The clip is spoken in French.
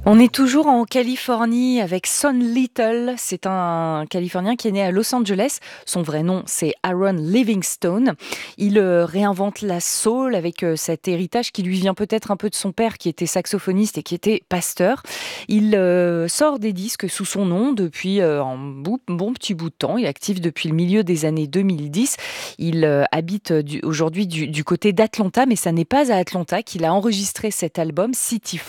On est toujours en Californie avec Son Little. C'est un Californien qui est né à Los Angeles. Son vrai nom, c'est Aaron Livingstone. Il réinvente la soul avec cet héritage qui lui vient peut-être un peu de son père qui était saxophoniste et qui était pasteur. Il sort des disques sous son nom depuis un bon petit bout de temps. Il est actif depuis le milieu des années 2010. Il habite aujourd'hui du côté d'Atlanta, mais ça n'est pas à Atlanta qu'il a enregistré cet album City